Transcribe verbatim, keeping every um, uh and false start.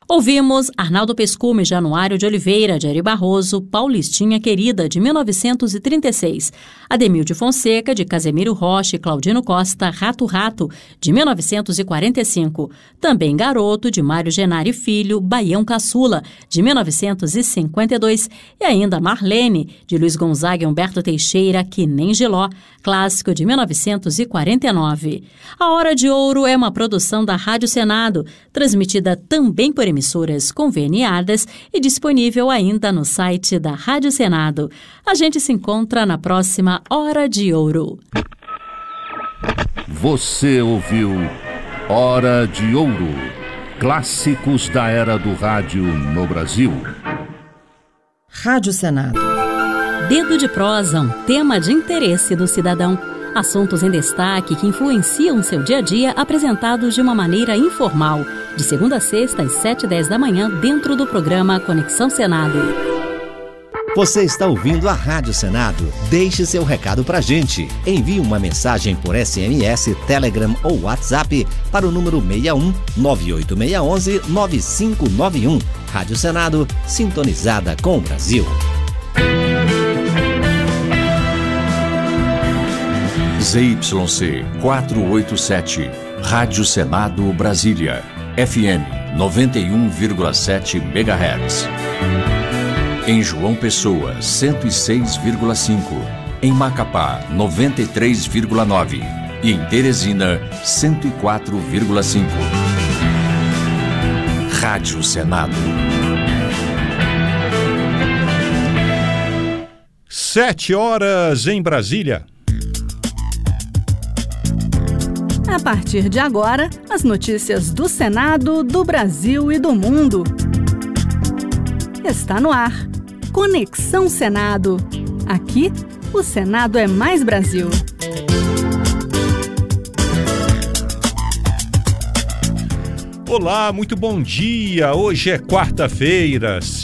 Ouvimos Arnaldo Pescume, Januário de Oliveira, de Ari Barroso, Paulistinha Querida, de mil novecentos e trinta e seis, Ademil de Fonseca, de Casemiro Rocha e Claudino Costa, Rato Rato, de mil novecentos e quarenta e cinco, também Garoto, de Mário Genari Filho, Baião Caçula, de mil novecentos e cinquenta e dois, e ainda Marlene, de Luiz Gonzaga e Humberto Teixeira, Que Nem Giló, clássico de mil novecentos e quarenta e nove. A Hora de Ouro é uma produção da Rádio Senado, transmitida também por emissoras conveniadas e disponível ainda no site da Rádio Senado. A gente se encontra na próxima Hora de Ouro. Você ouviu Hora de Ouro. Clássicos da era do rádio no Brasil. Rádio Senado. Dedo de prosa, um tema de interesse do cidadão. Assuntos em destaque que influenciam seu dia a dia, apresentados de uma maneira informal. De segunda a sexta, às sete e dez da manhã, dentro do programa Conexão Senado. Você está ouvindo a Rádio Senado? Deixe seu recado pra gente. Envie uma mensagem por S M S, Telegram ou WhatsApp para o número seis um nove oito seis um um nove cinco nove um. Rádio Senado, sintonizada com o Brasil. Z Y C quatrocentos e oitenta e sete, Rádio Senado Brasília, F M noventa e um vírgula sete megahertz. Em João Pessoa, cento e seis vírgula cinco. Em Macapá, noventa e três vírgula nove. E em Teresina, cento e quatro vírgula cinco. Rádio Senado. Sete horas em Brasília. A partir de agora, as notícias do Senado, do Brasil e do mundo. Está no ar. Conexão Senado. Aqui, o Senado é mais Brasil. Olá, muito bom dia. Hoje é quarta-feira,